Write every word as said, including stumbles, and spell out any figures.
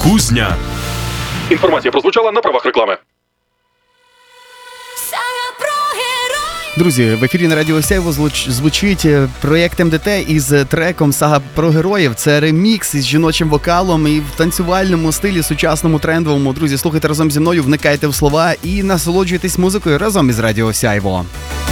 Кузня. Інформація прозвучала на правах реклами. Друзі, в ефірі на Радіо Сяйво звуч- звучить проєкт ем де те із треком «Сага про героїв». Це ремікс із жіночим вокалом і в танцювальному стилі, сучасному, трендовому. Друзі, слухайте разом зі мною, вникайте в слова і насолоджуйтесь музикою разом із Радіо Сяйво.